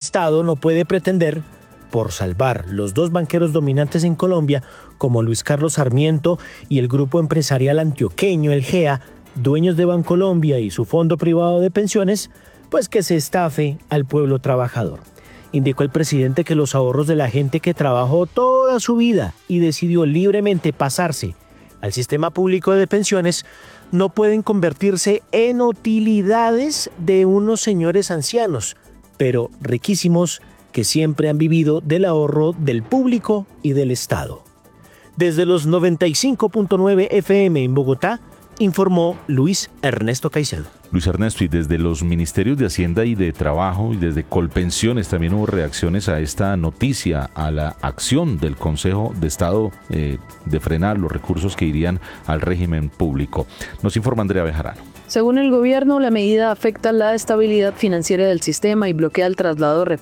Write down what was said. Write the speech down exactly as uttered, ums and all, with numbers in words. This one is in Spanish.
Estado no puede pretender, por salvar los dos banqueros dominantes en Colombia, como Luis Carlos Sarmiento y el grupo empresarial antioqueño, el G E A, dueños de Bancolombia y su fondo privado de pensiones, pues que se estafe al pueblo trabajador. Indicó el presidente que los ahorros de la gente que trabajó toda su vida y decidió libremente pasarse al sistema público de pensiones no pueden convertirse en utilidades de unos señores ancianos, pero riquísimos, que siempre han vivido del ahorro del público y del Estado. Desde los noventa y cinco punto nueve F M en Bogotá, informó Luis Ernesto Caicedo. Luis Ernesto, y desde los Ministerios de Hacienda y de Trabajo y desde Colpensiones también hubo reacciones a esta noticia, a la acción del Consejo de Estado eh, de frenar los recursos que irían al régimen público. Nos informa Andrea Bejarano. Según el gobierno, la medida afecta la estabilidad financiera del sistema y bloquea el traslado